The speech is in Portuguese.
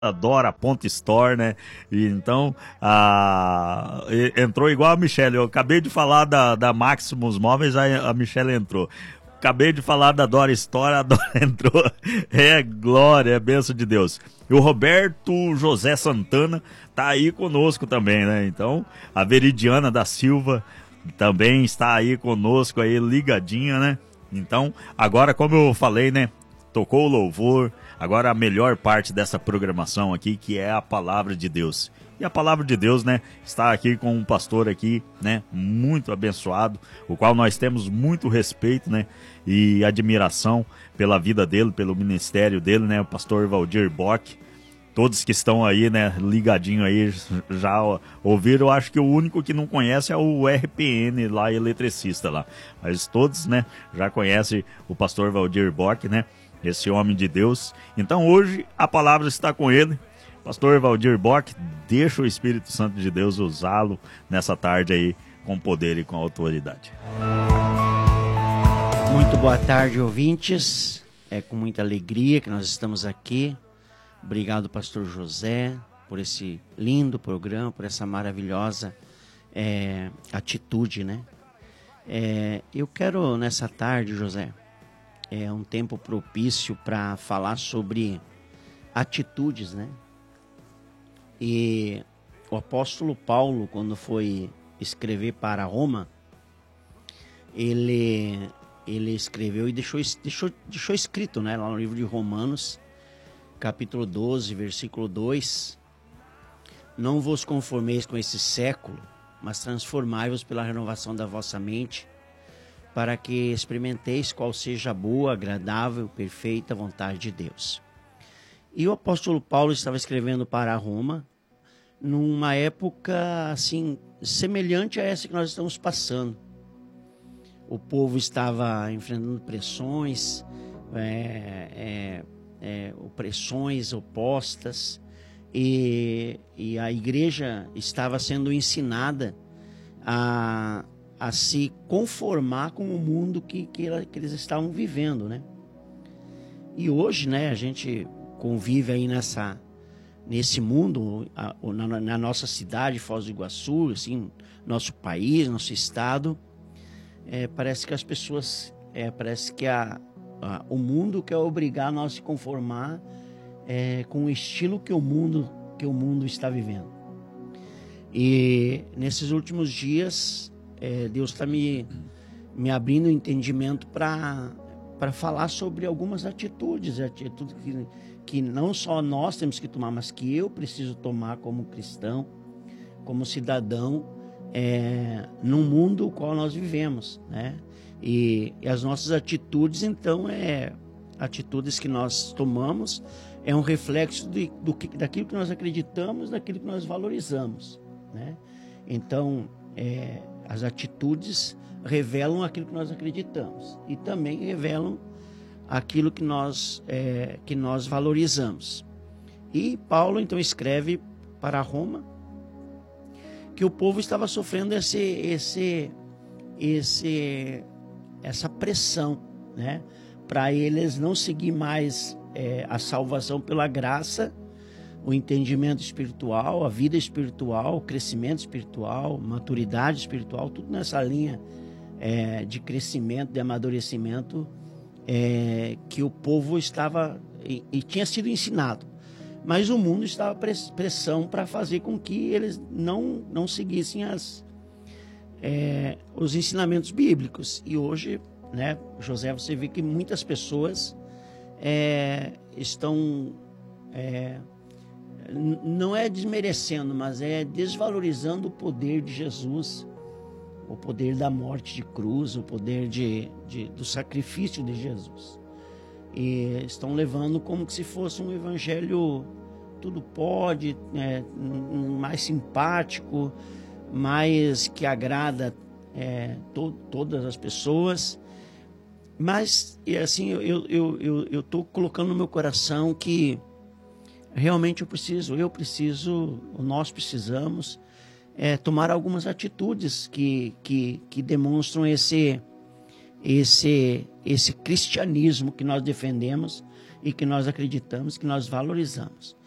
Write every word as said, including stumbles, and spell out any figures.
adora Ponto Store, né? E então, a... entrou igual a Michelle. Eu acabei de falar da, da Maximus Móveis, a, a Michelle entrou. Acabei de falar da Dora Store, a Dora entrou. É glória, é bênção de Deus. E o Roberto José Santana tá aí conosco também, né? Então, a Veridiana da Silva também está aí conosco, aí ligadinha, né? Então, agora, como eu falei, né? Tocou o louvor, agora a melhor parte dessa programação aqui, que é a Palavra de Deus. E a Palavra de Deus, né, está aqui com um pastor aqui, né, muito abençoado, o qual nós temos muito respeito, né, e admiração pela vida dele, pelo ministério dele, né, o pastor Valdir Bock. Todos que estão aí, né, ligadinho aí, já ouviram. Eu acho que o único que não conhece é o R P N lá, eletricista lá. Mas todos, né, já conhecem o pastor Valdir Bock, né, esse homem de Deus. Então hoje a palavra está com ele. Pastor Valdir Bock, deixa o Espírito Santo de Deus usá-lo nessa tarde aí com poder e com autoridade. Muito boa tarde, ouvintes. É com muita alegria que nós estamos aqui. Obrigado, pastor José, por esse lindo programa, por essa maravilhosa é, atitude, né? É, eu quero, nessa tarde, José, é um tempo propício para falar sobre atitudes, né? E o apóstolo Paulo, quando foi escrever para Roma, ele, ele escreveu e deixou, deixou, deixou escrito, né, lá no livro de Romanos, capítulo doze, versículo dois: não vos conformeis com esse século, mas transformai-vos pela renovação da vossa mente, para que experimenteis qual seja a boa, agradável, perfeita vontade de Deus. E o apóstolo Paulo estava escrevendo para Roma numa época assim semelhante a essa que nós estamos passando. O povo estava enfrentando pressões, é, é, é, opressões opostas, e, e a igreja estava sendo ensinada a, a se conformar com o mundo que, que, que eles estavam vivendo, né? E hoje, né, a gente convive aí nessa, nesse mundo, a, na, na nossa cidade, Foz do Iguaçu, assim, nosso país, nosso estado, é, parece que as pessoas, é, parece que a, a, o mundo quer obrigar nós a se conformar é, com o estilo que o mundo, que o mundo está vivendo. E nesses últimos dias, é, Deus está me, me abrindo o entendimento para para falar sobre algumas atitudes, atitudes que, que não só nós temos que tomar, mas que eu preciso tomar como cristão, como cidadão, é, no mundo no qual nós vivemos, né? E, e as nossas atitudes, então, é atitudes que nós tomamos, é um reflexo de, do que, daquilo que nós acreditamos, daquilo que nós valorizamos, né? Então, é, as atitudes revelam aquilo que nós acreditamos e também revelam aquilo que nós, é, que nós valorizamos. E Paulo então escreve para Roma que o povo estava sofrendo esse, esse, esse, essa pressão, né? Para eles não seguir mais é, a salvação pela graça, o entendimento espiritual, a vida espiritual, o crescimento espiritual, maturidade espiritual, tudo nessa linha É, de crescimento, de amadurecimento, é, que o povo estava e, e tinha sido ensinado, mas o mundo estava pressão para fazer com que eles não, não seguissem as, é, os ensinamentos bíblicos. E hoje, né, José, você vê que muitas pessoas é, estão, é, não é desmerecendo, mas é desvalorizando o poder de Jesus, o poder da morte de cruz, o poder de, de, do sacrifício de Jesus. E estão levando como que se fosse um evangelho tudo pode, é, mais simpático, mais que agrada é, to, todas as pessoas. Mas, e assim, eu estou eu, eu, eu tô colocando no meu coração que realmente eu preciso, eu preciso, nós precisamos É, tomar algumas atitudes que, que, que demonstram esse, esse, esse cristianismo que nós defendemos e que nós acreditamos, que nós valorizamos.